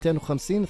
250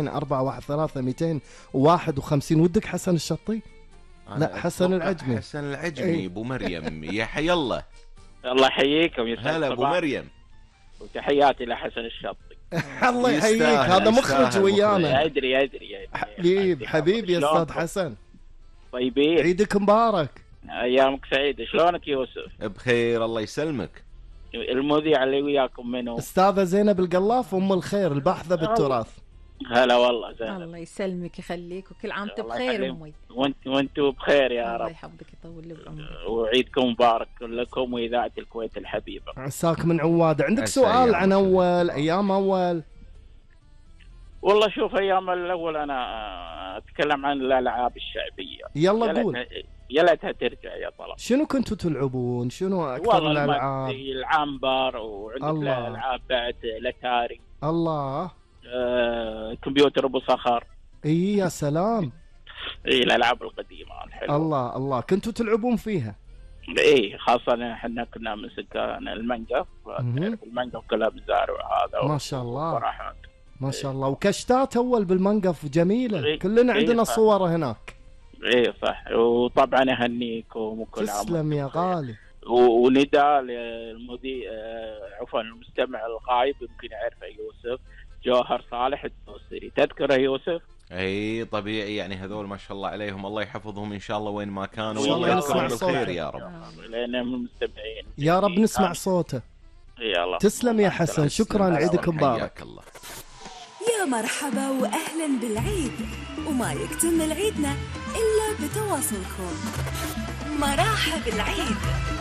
22413251. ودك حسن الشطي؟ لا حسن العجمي. حسن العجمي ابو مريم. يا حي الله. الله يحييكم يا هلا ابو مريم. وتحياتي لحسن الشطي. الله يحييك، هذا مخرج ويانا. ادري حبيبي يا استاذ حسن. طيبين، عيدك مبارك. ايامك سعيده. شلونك يوسف؟ بخير الله يسلمك. المذيع اللي وياكم منو؟ استاذه زينب القلاف، ام الخير الباحثه بالتراث. هلا والله زينب. الله يسلمك يخليك، وكل عام وانت بخير امي. وانتوا بخير يا رب. الله يحفظك يطول لي بعمرك. وعيدكم مبارك لكم واذاعه الكويت الحبيبه. عساك من عواد. عندك سؤال عن ايام اول؟ والله شوف، ايام الاول انا اتكلم عن الالعاب الشعبيه. يلا قول. يا ليتها ترجع يا طلال. شنو كنتوا تلعبون؟ شنو اكثر الالعاب؟ العنبر، وعندك الالعاب بعد الاتاري. الله. كمبيوتر ابو صخر. اي يا سلام. اي الالعاب القديمه الحلوه. الله كنتوا تلعبون فيها؟ اي خاصه احنا كنا من سكان المنقف. المنقف كلها مزارع وهذا. ما شاء الله. وفرحات. ما شاء الله. وكشتات اول بالمنقف جميلة. كلنا عندنا صور هناك. اي صح. وطبعا اهنيكم وكل عام. تسلم يا غالي. ونداء للمذيع، عفوا المستمع الغايب، يمكن يعرفه يوسف، جوهر صالح الدوسري. تذكره يوسف؟ اي طبيعي، يعني هذول ما شاء الله عليهم، الله يحفظهم ان شاء الله وين ما كانوا، والله يذكرهم بالخير يا رب. لانهم المستمعين يا رب نسمع صوته. يلا تسلم يا حسن، شكرا. عيدك مبارك. الله. يا مرحبا واهلا بالعيد، وما يكتمل عيدنا الا بتواصلكم. مرحب العيد.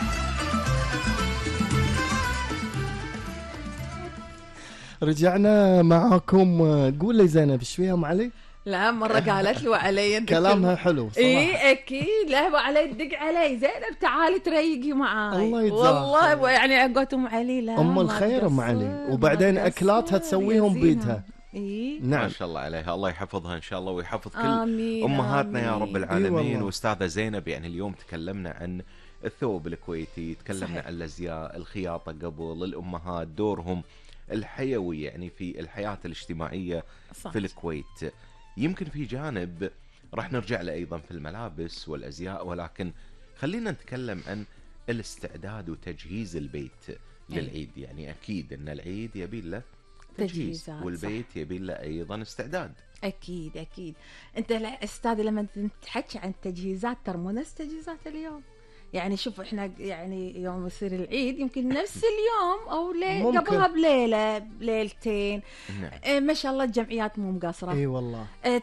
رجعنا معاكم. قول لي زينب ايش فيها ام علي؟ لا مرة قالت لي وعلي كلامها حلو صراحة. اي اكيد. لا وعلي تدق علي زينب تعالي تريقي معاي. الله يجزاك والله يعني قلت ام علي. لا ام الخير ام علي. وبعدين اكلاتها تسويهم بيتها. إيه؟ نعم. ما شاء الله عليها، الله يحفظها ان شاء الله ويحفظ كل امهاتنا يا رب العالمين. واستاذة زينب، يعني اليوم تكلمنا عن الثوب الكويتي، تكلمنا عن الازياء، الخياطة قبل، الامهات دورهم الحيوي يعني في الحياة الاجتماعية في الكويت. يمكن في جانب راح نرجع له ايضا في الملابس والازياء، ولكن خلينا نتكلم عن الاستعداد وتجهيز البيت للعيد. يعني اكيد ان العيد يبي له تجهيز، والبيت يبي له ايضا استعداد. اكيد. انت استاذ لما تحكي عن التجهيزات، ترى مو نفس تجهيزات اليوم. يعني شوف احنا يعني يوم يصير العيد يمكن نفس اليوم او قبلها بليله بليلتين. نعم. ما شاء الله الجمعيات مو مقصره. اي والله.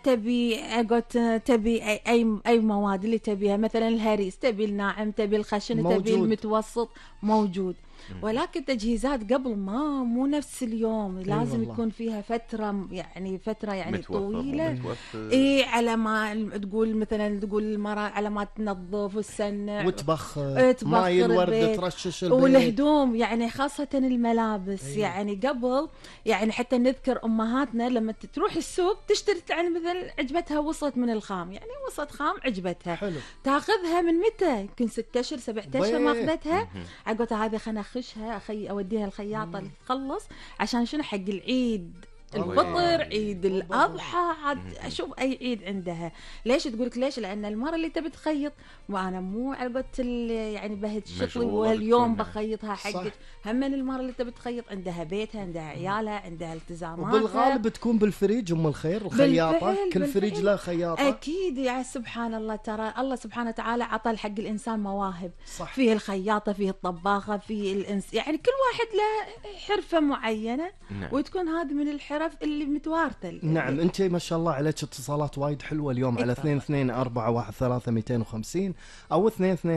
تبي اي مواد اللي تبيها، مثلا الهريس تبي الناعم، تبي الخشن، تبي المتوسط، موجود. ولكن تجهيزات قبل ما مو نفس اليوم. لازم يكون فيها فترة يعني طويلة. اي على ما تقول مثلا المرأة على ما تنظف والسنة وتبخر ماي الورد، ترشش البيت والهدوم، يعني خاصة الملابس. يعني قبل يعني حتى نذكر امهاتنا لما تروح السوق تشتري يعني مثلا عجبتها وسط من الخام، يعني وسط خام عجبتها. حلو. تاخذها من متى؟ يمكن 6 أشهر 7 أشهر ما اخذتها. اقولها هذه خلنا اخشها اوديها الخياطه اللي تخلص عشان شنو حق العيد الفطر، عيد الاضحى، عاد اشوف اي عيد عندها. ليش تقولك ليش؟ لان المره اللي تبي تخيط، وانا مو عقبت يعني بهت شغلي واليوم بخيطها حقك. هم من المره اللي تبي تخيط عندها بيتها، عندها عيالها، عندها التزاماتها. وبالغالب تكون بالفريج ام الخير الخياطه. كل فريج له خياطه. اكيد يا سبحان الله. ترى الله سبحانه وتعالى عطى حق الانسان مواهب. صح. فيه الخياطه، فيه الطباخه، فيه يعني كل واحد له حرفه معينه. نعم. وتكون هذه من الحرف اللي متوارثه. نعم. انت ما شاء الله عليك اتصالات وايد حلوه اليوم على 22413250 او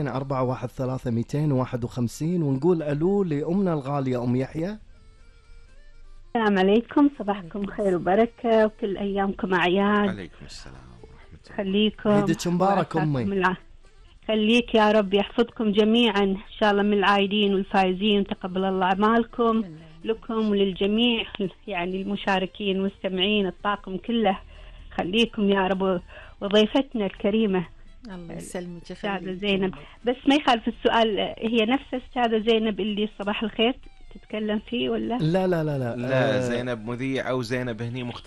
22413251 ونقول الو لامنا الغاليه ام يحيى. السلام عليكم، صباحكم خير وبركه وكل ايامكم اعياد. عليكم السلام ورحمه الله. خليكم. عيدك مبارك امي. خليك يا رب يحفظكم جميعا ان شاء الله من العايدين والفائزين، وتقبل الله اعمالكم لكم وللجميع، يعني المشاركين والمستمعين الطاقم كله. خليكم يا رب. وضيفتنا الكريمة الله يسلمك أستاذة زينب، بس ما يخالف السؤال، هي نفس أستاذة زينب اللي صباح الخير تتكلم فيه ولا؟ لا زينب مذيع أو زينب هني مختلفة.